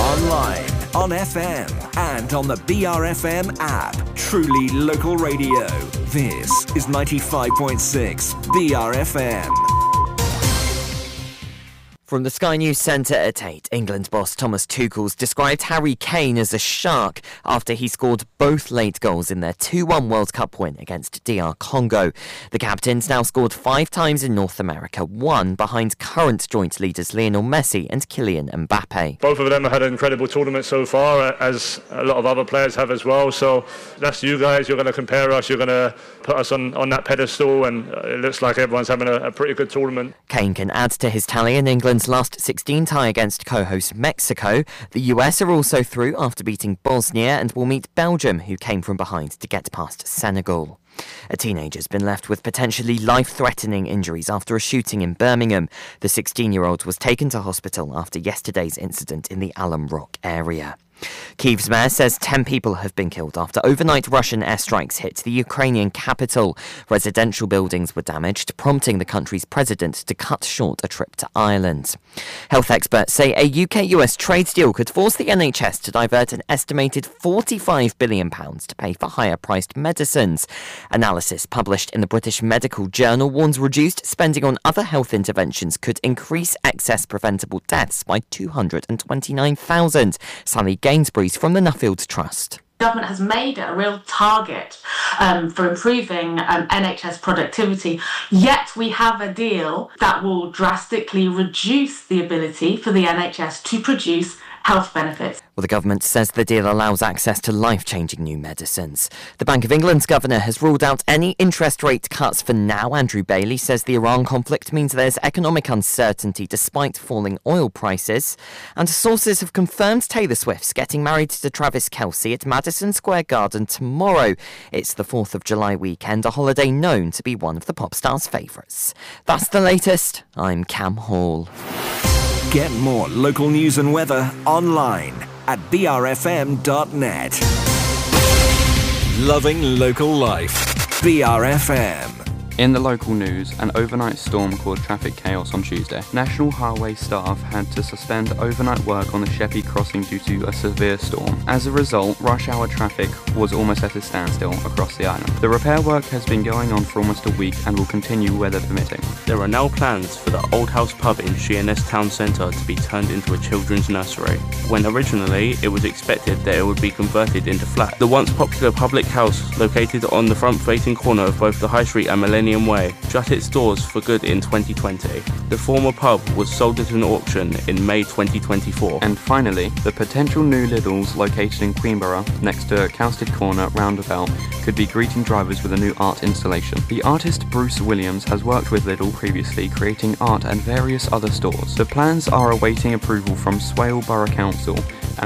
Online, on FM, and on the BRFM app. Truly local radio. This is 95.6 BRFM. From the Sky News Centre at 8, England boss Thomas Tuchel's described Harry Kane as a shark after he scored both late goals in their 2-1 World Cup win against DR Congo. The captain's now scored 5 times in North America, one behind current joint leaders Lionel Messi and Kylian Mbappe. Both of them have had an incredible tournament so far, as a lot of other players have as well. So that's you guys. You're going to compare us. You're going to put us on that pedestal, and it looks like everyone's having a pretty good tournament. Kane can add to his tally in England's last 16 tie against co-host Mexico. The US are also through after beating Bosnia and will meet Belgium, who came from behind to get past Senegal. A teenager's been left with potentially life-threatening injuries after a shooting in Birmingham. The 16-year-old was taken to hospital after yesterday's incident in the Alum Rock area. Kyiv's mayor says 10 people have been killed after overnight Russian airstrikes hit the Ukrainian capital. Residential buildings were damaged, prompting the country's president to cut short a trip to Ireland. Health experts say a UK-US trade deal could force the NHS to divert an estimated £45 billion to pay for higher-priced medicines. Analysis published in the British Medical Journal warns reduced spending on other health interventions could increase excess preventable deaths by 229,000. Sally Gainsbury's from the Nuffield Trust. Government has made it a real target for improving NHS productivity, yet we have a deal that will drastically reduce the ability for the NHS to produce health benefits. Well, the government says the deal allows access to life-changing new medicines. The Bank of England's governor has ruled out any interest rate cuts for now. Andrew Bailey says the Iran conflict means there's economic uncertainty despite falling oil prices. And sources have confirmed Taylor Swift's getting married to Travis Kelce at Madison Square Garden tomorrow. It's the 4th of July weekend, a holiday known to be one of the pop star's favourites. That's the latest. I'm Cam Hall. Get more local news and weather online at brfm.net. Loving local life. BRFM. In the local news, an overnight storm caused traffic chaos on Tuesday. National Highway staff had to suspend overnight work on the Sheppey crossing due to a severe storm. As a result, rush hour traffic was almost at a standstill across the island. The repair work has been going on for almost a week and will continue weather permitting. There are now plans for the Old House pub in Sheerness Town Centre to be turned into a children's nursery, when originally it was expected that it would be converted into flats. The once popular public house, located on the front-facing corner of both the High Street and Millennium Way, shut its doors for good in 2020. The former pub was sold at an auction in May 2024. And finally, the potential new Lidl's located in Queenborough, next to Cowsted Corner roundabout, could be greeting drivers with a new art installation. The artist Bruce Williams has worked with Lidl previously, creating art and various other stores. The plans are awaiting approval from Swale Borough Council,